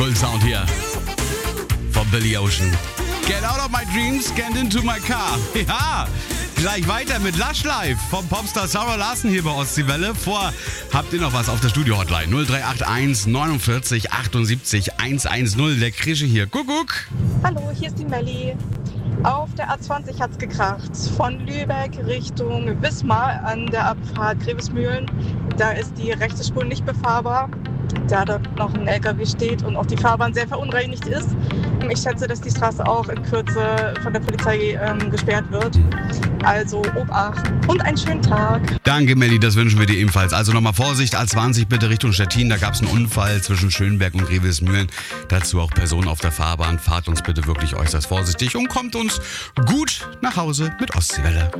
Kult-Sound hier von Billy Ocean. Get out of my dreams, get into my car. Ja, gleich weiter mit Lush Life vom Popstar Sarah Larsen hier bei Ostseewelle. Habt ihr noch was auf der Studio-Hotline? 0381 49 78 110. Der Krische hier. Kuckuck. Hallo, hier ist die Melli. Auf der A20 hat's gekracht. Von Lübeck Richtung Wismar an der Abfahrt Grevesmühlen. Da ist die rechte Spur nicht befahrbar, da dort noch ein LKW steht und auch die Fahrbahn sehr verunreinigt ist. Ich schätze, dass die Straße auch in Kürze von der Polizei gesperrt wird. Also Obacht und einen schönen Tag. Danke, Melli, das wünschen wir dir ebenfalls. Also nochmal Vorsicht, A20 bitte Richtung Stettin. Da gab es einen Unfall zwischen Schönberg und Grevesmühlen. Dazu auch Personen auf der Fahrbahn. Fahrt uns bitte wirklich äußerst vorsichtig und kommt uns gut nach Hause mit Ostseewelle.